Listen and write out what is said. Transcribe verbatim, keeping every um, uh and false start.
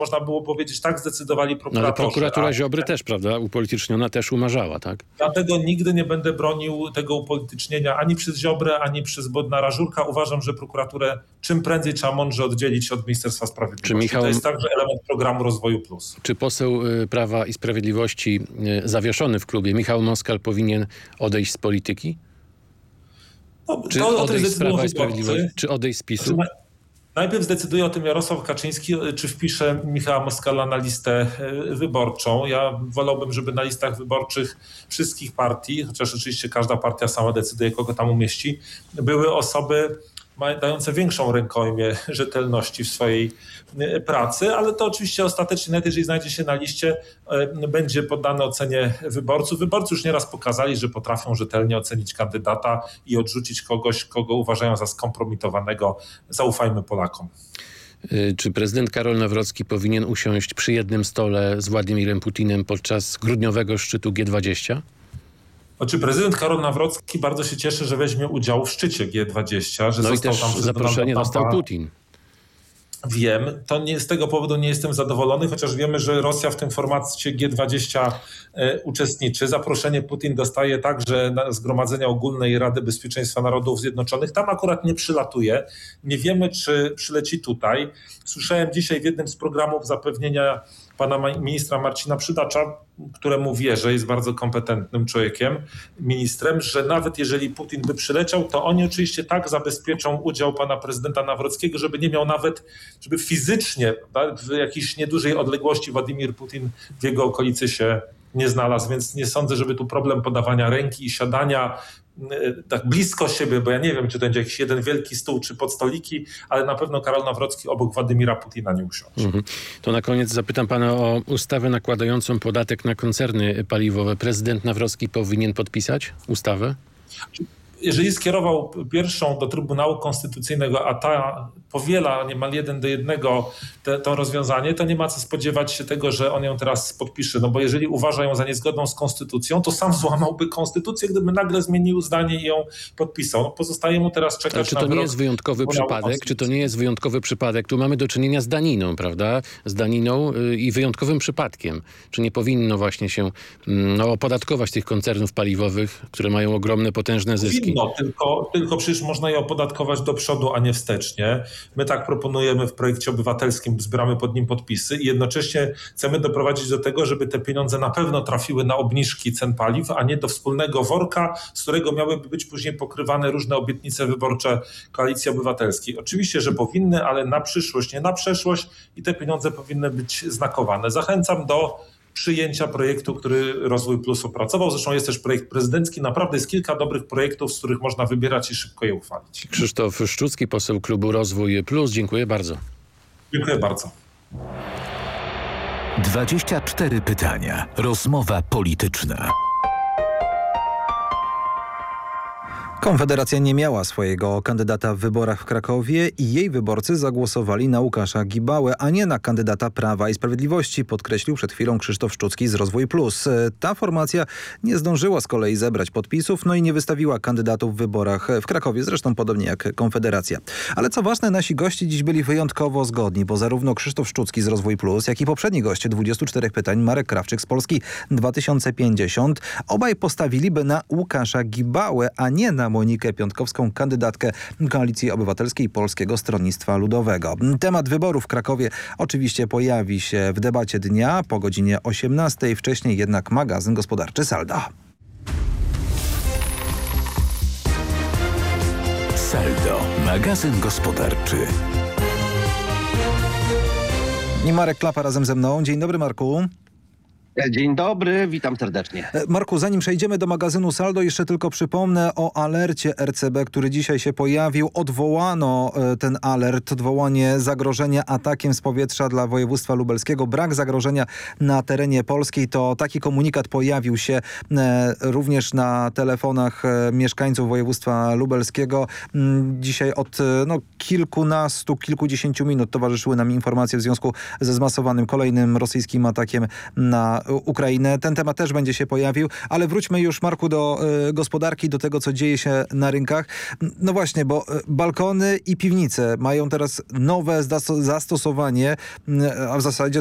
można było powiedzieć, tak zdecydowali prokuratorzy. No, ale prokuratura a... Ziobry też, prawda, upolityczniona, też umarzała, tak? Dlatego nigdy nie będę bronił tego upolitycznienia ani przez Ziobrę, ani przez Bodnara Żurka. Uważam, że prokuraturę czym prędzej trzeba mądrze oddzielić od Ministerstwa Sprawiedliwości. Czy Michał... To jest także element programu Rozwoju Plus. Czy poseł Prawa i Sprawiedliwości zawieszony w klubie Michał Moskal powinien odejść z polityki? No, czy odejść z Prawa i Sprawiedliwości? Czy odejść z PiSu? Znaczy, najpierw zdecyduje o tym Jarosław Kaczyński, czy wpisze Michała Moskala na listę wyborczą. Ja wolałbym, żeby na listach wyborczych wszystkich partii, chociaż oczywiście każda partia sama decyduje, kogo tam umieści, były osoby dające większą rękojmię rzetelności w swojej pracy, ale to oczywiście ostatecznie, nawet jeżeli znajdzie się na liście, będzie poddane ocenie wyborców. Wyborcy już nieraz pokazali, że potrafią rzetelnie ocenić kandydata i odrzucić kogoś, kogo uważają za skompromitowanego. Zaufajmy Polakom. Czy prezydent Karol Nawrocki powinien usiąść przy jednym stole z Władimirem Putinem podczas grudniowego szczytu G dwadzieścia? Znaczy prezydent Karol Nawrocki bardzo się cieszy, że weźmie udział w szczycie G dwadzieścia. Że no został i też tam zaproszenie dostał Putin. Wiem, to nie, z tego powodu nie jestem zadowolony, chociaż wiemy, że Rosja w tym formacie G dwadzieścia e, uczestniczy. Zaproszenie Putin dostaje także na Zgromadzenia Ogólnej Rady Bezpieczeństwa Narodów Zjednoczonych. Tam akurat nie przylatuje. Nie wiemy, czy przyleci tutaj. Słyszałem dzisiaj w jednym z programów zapewnienia pana ministra Marcina Przydacza, któremu wierzę, jest bardzo kompetentnym człowiekiem, ministrem, że nawet jeżeli Putin by przyleciał, to oni oczywiście tak zabezpieczą udział pana prezydenta Nawrockiego, żeby nie miał nawet, żeby fizycznie w jakiejś niedużej odległości Władimir Putin w jego okolicy się nie znalazł, więc nie sądzę, żeby tu problem podawania ręki i siadania tak blisko siebie, bo ja nie wiem, czy to będzie jakiś jeden wielki stół, czy podstoliki, ale na pewno Karol Nawrocki obok Władimira Putina nie usiądzie. Mhm. To na koniec zapytam pana o ustawę nakładającą podatek na koncerny paliwowe. Prezydent Nawrocki powinien podpisać ustawę? Jeżeli skierował pierwszą do Trybunału Konstytucyjnego, a ta powiela niemal jeden do jednego te, to rozwiązanie, to nie ma co spodziewać się tego, że on ją teraz podpisze. No bo jeżeli uważa ją za niezgodną z konstytucją, to sam złamałby konstytucję, gdyby nagle zmienił zdanie i ją podpisał. No pozostaje mu teraz czekać na Czy to nie jest wyjątkowy przypadek? Czy to nie jest wyjątkowy przypadek? Tu mamy do czynienia z daniną, prawda? Z daniną i wyjątkowym przypadkiem. Czy nie powinno właśnie się no, opodatkować tych koncernów paliwowych, które mają ogromne, potężne zyski? No, tylko, tylko przecież można je opodatkować do przodu, a nie wstecznie. My tak proponujemy w projekcie obywatelskim, zbieramy pod nim podpisy i jednocześnie chcemy doprowadzić do tego, żeby te pieniądze na pewno trafiły na obniżki cen paliw, a nie do wspólnego worka, z którego miałyby być później pokrywane różne obietnice wyborcze Koalicji Obywatelskiej. Oczywiście, że powinny, ale na przyszłość, nie na przeszłość i te pieniądze powinny być znakowane. Zachęcam do przyjęcia projektu, który Rozwój Plus opracował. Zresztą jest też projekt prezydencki. Naprawdę jest kilka dobrych projektów, z których można wybierać i szybko je uchwalić. Krzysztof Szczucki, poseł klubu Rozwój Plus. Dziękuję bardzo. Dziękuję bardzo. dwadzieścia cztery pytania. Rozmowa polityczna. Konfederacja nie miała swojego kandydata w wyborach w Krakowie i jej wyborcy zagłosowali na Łukasza Gibałę, a nie na kandydata Prawa i Sprawiedliwości, podkreślił przed chwilą Krzysztof Szczucki z Rozwój Plus. Ta formacja nie zdążyła z kolei zebrać podpisów, no i nie wystawiła kandydatów w wyborach w Krakowie, zresztą podobnie jak Konfederacja. Ale co ważne, nasi goście dziś byli wyjątkowo zgodni, bo zarówno Krzysztof Szczucki z Rozwój Plus, jak i poprzedni goście dwudziestu czterech pytań, Marek Krawczyk z Polski dwa tysiące pięćdziesiąt, obaj postawiliby na Łukasza Gibałę, a nie na Monikę Piątkowską, kandydatkę Koalicji Obywatelskiej Polskiego Stronnictwa Ludowego. Temat wyborów w Krakowie oczywiście pojawi się w debacie dnia po godzinie osiemnastej. Wcześniej jednak magazyn gospodarczy Saldo. Saldo, magazyn gospodarczy. I Marek Klapa razem ze mną. Dzień dobry, Marku. Dzień dobry, witam serdecznie. Marku, zanim przejdziemy do magazynu Saldo, jeszcze tylko przypomnę o alercie R C B, który dzisiaj się pojawił. Odwołano ten alert, odwołanie zagrożenia atakiem z powietrza dla województwa lubelskiego. Brak zagrożenia na terenie Polski. To taki komunikat pojawił się również na telefonach mieszkańców województwa lubelskiego. Dzisiaj od no, kilkunastu, kilkudziesięciu minut towarzyszyły nam informacje w związku ze zmasowanym kolejnym rosyjskim atakiem na na Ukrainę. Ten temat też będzie się pojawił, ale wróćmy już, Marku, do y, gospodarki, do tego, co dzieje się na rynkach. No właśnie, bo y, balkony i piwnice mają teraz nowe zastos- zastosowanie, y, a w zasadzie